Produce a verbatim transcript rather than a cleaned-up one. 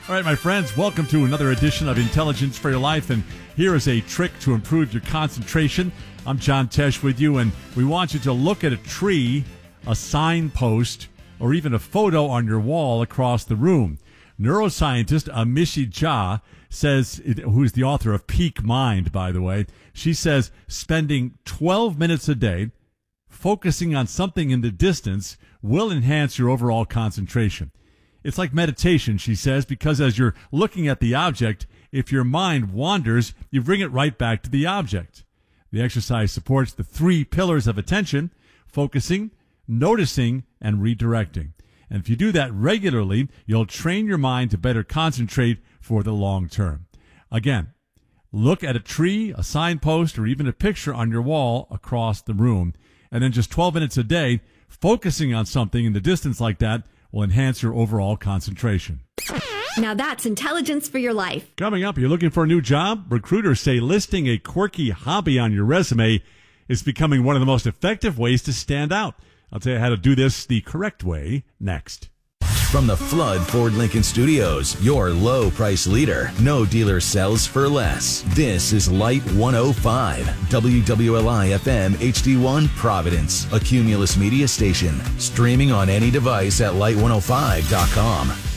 All right, my friends, welcome to another edition of Intelligence for Your Life, and here is a trick to improve your concentration. I'm John Tesh with you, and we want you to look at a tree, a signpost, or even a photo on your wall across the room. Neuroscientist Amishi Jha says, who's the author of Peak Mind, by the way, she says spending twelve minutes a day focusing on something in the distance will enhance your overall concentration. It's like meditation, she says, because as you're looking at the object, if your mind wanders, you bring it right back to the object. The exercise supports the three pillars of attention: focusing, noticing, and redirecting. And if you do that regularly, you'll train your mind to better concentrate for the long term. Again, look at a tree, a signpost, or even a picture on your wall across the room. And then just twelve minutes a day, focusing on something in the distance like that will enhance your overall concentration. Now that's intelligence for your life. Coming up, you're looking for a new job? Recruiters say listing a quirky hobby on your resume is becoming one of the most effective ways to stand out. I'll tell you how to do this the correct way next. From the Flood Ford Lincoln Studios, your low price leader. No dealer sells for less. This is Light one oh five, W W L I F M H D one Providence, a Cumulus media station. Streaming on any device at light one oh five dot com.